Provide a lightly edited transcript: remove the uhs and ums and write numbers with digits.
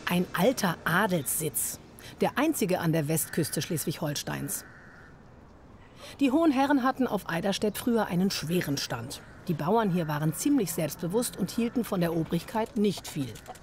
Ein alter Adelssitz. Der einzige an der Westküste Schleswig-Holsteins. Die hohen Herren hatten auf Eiderstedt früher einen schweren Stand. Die Bauern hier waren ziemlich selbstbewusst und hielten von der Obrigkeit nicht viel.